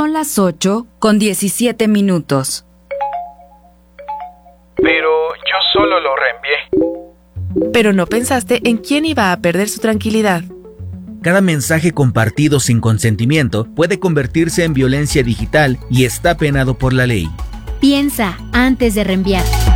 Son las 8:17. Pero yo solo lo reenvié. Pero no pensaste en quién iba a perder su tranquilidad. Cada mensaje compartido sin consentimiento puede convertirse en violencia digital y está penado por la ley. Piensa antes de reenviar.